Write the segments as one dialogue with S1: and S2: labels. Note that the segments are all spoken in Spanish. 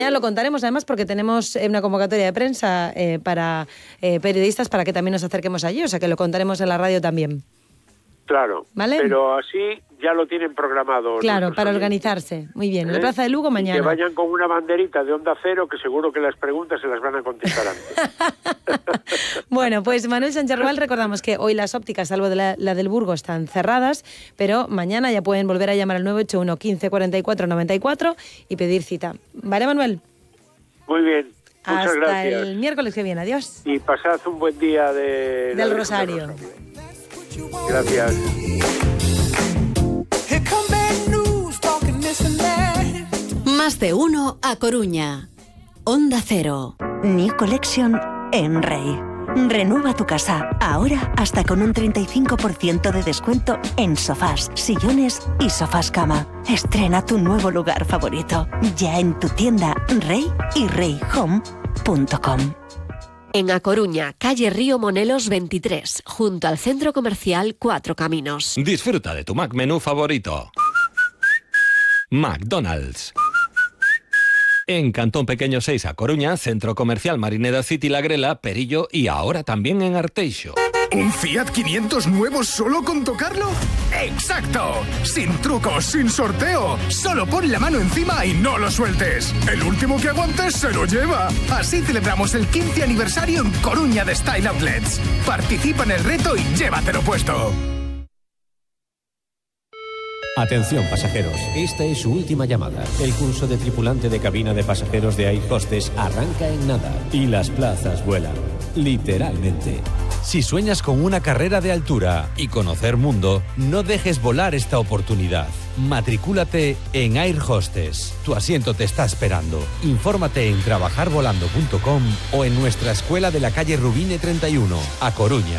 S1: Ya lo contaremos además porque tenemos una convocatoria de prensa para periodistas para que también nos acerquemos allí, o sea que lo contaremos en la radio también.
S2: Claro,
S1: ¿vale?
S2: Pero así ya lo tienen programado.
S1: Claro, para organizarse. Muy bien, en la Plaza de Lugo mañana.
S2: Y que vayan con una banderita de Onda Cero, que seguro que las preguntas se las van a contestar antes.
S1: Bueno, pues Manuel Sánchez Robal, recordamos que hoy las ópticas, salvo de la del Burgo, están cerradas, pero mañana ya pueden volver a llamar al 981 15 44 94 y pedir cita. ¿Vale, Manuel?
S2: Muy bien, muchas gracias.
S1: Hasta el miércoles que viene, adiós.
S2: Y pasad un buen día
S1: del Rosario.
S2: Gracias.
S3: Más de uno a Coruña. Onda Cero.
S4: New Collection en Rey. Renueva tu casa, ahora hasta con un 35% de descuento en sofás, sillones y sofás cama. Estrena tu nuevo lugar favorito, ya en tu tienda Rey y reyhome.com.
S3: En A Coruña, calle Río Monelos 23, junto al Centro Comercial Cuatro Caminos.
S5: Disfruta de tu Mac menú favorito. McDonald's. En Cantón Pequeño 6 A Coruña, Centro Comercial Marineda City La Grela, Perillo y ahora también en Arteixo.
S6: ¿Un Fiat 500 nuevo solo con tocarlo? ¡Exacto! Sin trucos, sin sorteo. Solo pon la mano encima y no lo sueltes. El último que aguantes se lo lleva. Así celebramos el 15 aniversario en Coruña de Style Outlets. Participa en el reto y llévatelo puesto.
S7: Atención pasajeros, esta es su última llamada. El curso de tripulante de cabina de pasajeros de Air Hostess arranca en nada y las plazas vuelan, literalmente. Si sueñas con una carrera de altura y conocer mundo, no dejes volar esta oportunidad. Matricúlate en Air Hostess. Tu asiento te está esperando. Infórmate en trabajarvolando.com o en nuestra escuela de la calle Rubine 31, A Coruña.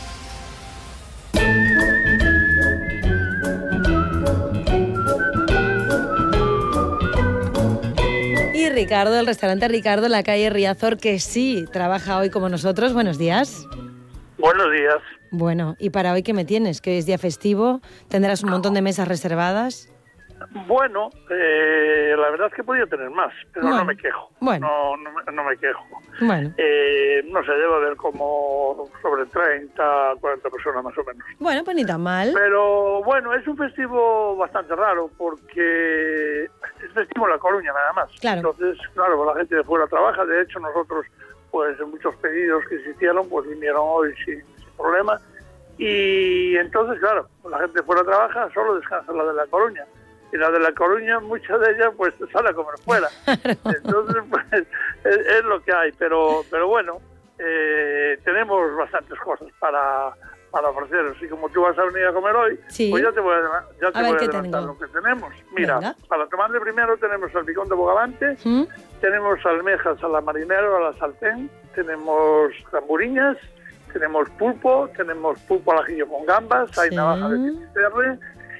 S1: Y Ricardo, del restaurante Ricardo en la calle Riazor, que sí trabaja hoy como nosotros. Buenos días.
S8: Buenos días.
S1: Bueno, ¿y para hoy qué me tienes? Que es día festivo, tendrás un montón de mesas reservadas.
S8: Bueno, la verdad es que podía tener más, pero no me quejo.
S1: Bueno.
S8: No me quejo.
S1: Bueno.
S8: No sé, debo haber como sobre 30, 40 personas más o menos.
S1: Bueno, pues ni tan mal.
S8: Pero bueno, es un festivo bastante raro porque es festivo en La Coruña nada más.
S1: Claro.
S8: Entonces, claro, la gente de fuera trabaja. De hecho, nosotros, pues en muchos pedidos que se hicieron, pues vinieron hoy sin problema. Y entonces, claro, la gente de fuera trabaja, solo descansa la de La Coruña. Y la de La Coruña, muchas de ellas, pues sale a comer fuera. Entonces, pues es lo que hay. Pero bueno, tenemos bastantes cosas para ofreceros. Y como tú vas a venir a comer hoy,
S1: sí,
S8: pues ya te voy a
S1: adelantar
S8: lo que tenemos. Mira,
S1: venga,
S8: para tomarle primero tenemos salpicón de bogavante, tenemos almejas a la marinero, a la sartén, tenemos tamburiñas, tenemos pulpo al ajillo con gambas, hay navaja de chimichurri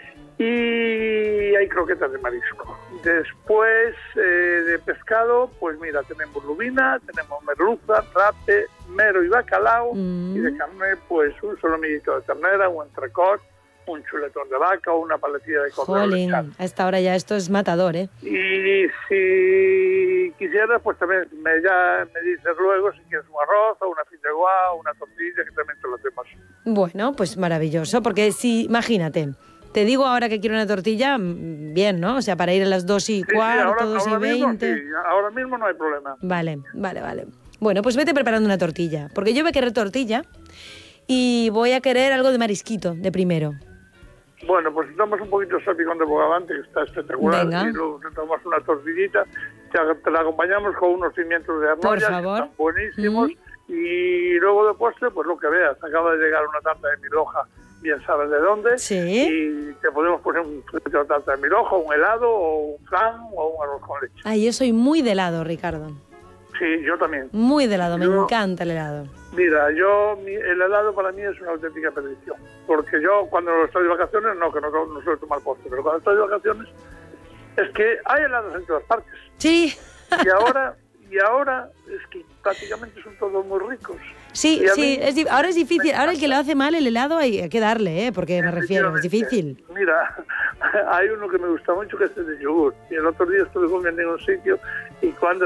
S8: y hay croquetas de marisco. Después de pescado, pues mira, tenemos lubina, tenemos merluza, rape, mero y bacalao, y de carne, pues un solomillito de ternera, un entrecot, un chuletón de vaca o una paletilla de cordero.
S1: Jolín, a esta hora ya esto es matador, ¿eh?
S8: Y si quisieras, pues también me dices luego si quieres un arroz o una fideuá o una tortilla, que también te lo hacemos.
S1: Bueno, pues maravilloso, porque si, imagínate, te digo ahora que quiero una tortilla, bien, ¿no? O sea, para ir a las 2:15, 2:20.
S8: Sí, ahora mismo no hay problema.
S1: Vale. Bueno, pues vete preparando una tortilla, porque yo voy a querer tortilla y voy a querer algo de marisquito, de primero.
S8: Bueno, pues tomamos un poquito de salpicón de bogavante, que está espectacular.
S1: Venga.
S8: Y luego te tomamos una tortillita, te la acompañamos con unos pimientos de arnolla, que están buenísimos. Y luego de postre, pues lo que veas. Acaba de llegar una tarta de milhoja, bien sabes de dónde.
S1: Sí.
S8: Y te podemos poner un filtro de tarta de milhoja, un helado, o un flan, o un arroz con leche.
S1: Ay, yo soy muy de helado, Ricardo.
S8: Sí, yo también.
S1: Muy de helado, me encanta el helado.
S8: Mira, el helado para mí es una auténtica perdición. Porque yo cuando estoy de vacaciones, que no suelo tomar postre, pero cuando estoy de vacaciones, es que hay helados en todas partes.
S1: Sí.
S8: Y ahora es que prácticamente son todos muy ricos.
S1: Sí, ahora es difícil. Ahora el que lo hace mal el helado hay que darle, porque me refiero, es difícil.
S8: Mira, hay uno que me gusta mucho que es el de yogur. Y el otro día estuve comiendo en un sitio ¿Y cuándo